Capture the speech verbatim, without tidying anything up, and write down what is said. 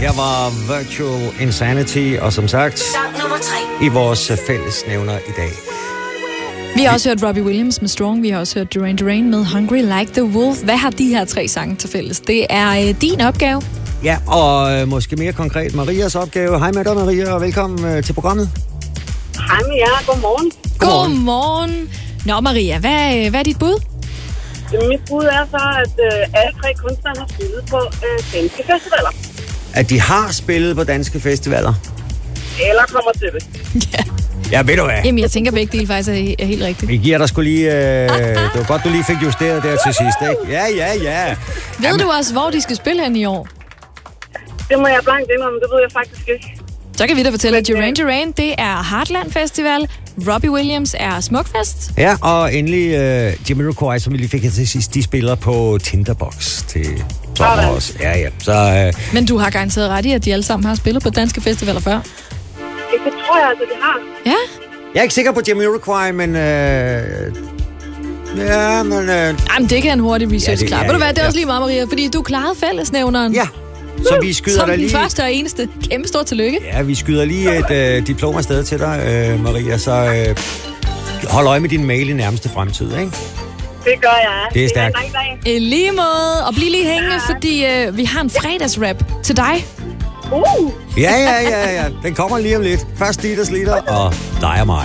Her var Virtual Insanity, og som sagt, Sang nummer tre. i vores fællesnævner i dag. Vi har også hørt Robbie Williams med Strong. Vi har også hørt Duran Duran med Hungry Like the Wolf. Hvad har de her tre sange til fælles? Det er øh, din opgave. Ja, og øh, måske mere konkret Marias opgave. Hej med dig, Maria, og velkommen øh, til programmet. Hej med jer. Godmorgen. Godmorgen. Godmorgen. Nå, Maria, hvad, øh, hvad er dit bud? Mit bud er så, at øh, alle tre kunstnere har spillet på øh, danske festivaler. At de har spillet på danske festivaler. Eller kommer til det. Ja. Ja, ved du hvad? Jamen, jeg tænker begge dele faktisk er, er helt rigtigt. Vi giver dig sgu lige... Øh, det var godt, du lige fik justeret der til sidst, ikke? Ja, ja, ja. Ved Jamen, du også, hvor de skal spille hen i år? Det må jeg blankt indrømme, det ved jeg faktisk ikke. Så kan vi da fortælle, at Duran Duran, det er Heartland Festival. Robbie Williams er Smukfest. Ja, og endelig øh, Jamiroquai, som vi lige fik her til sidst, de spiller på Tinderbox til sommer også. Ja, ja. Så, øh, Men du har garanteret ret i, at de alle sammen har spillet på danske festivaler før. Det tror jeg altså, det har. Ja. jeg er ikke sikker på Jamiroquai, men... Øh, ja, men... Øh, Jamen, det kan en hurtig research Ja, det- klare. ja, Ved du hvad, ja, det er ja. også lige meget, Maria, fordi du klarede fællesnævneren. ja, så vi skyder Som dig den lige... første og eneste. Kæmpe stort tillykke. Ja, vi skyder lige et øh, diplom afsted til dig, øh, Maria, så øh, hold øje med din mail i nærmeste fremtid, ikke? Det gør jeg. Det er stærkt. Det er en lang dag. I lige måde. Og bliv lige hængende, fordi øh, vi har en fredagsrap til dig. Uh! Ja, ja, ja, ja. Den kommer lige om lidt. Først Dieters Liter og dig og mig.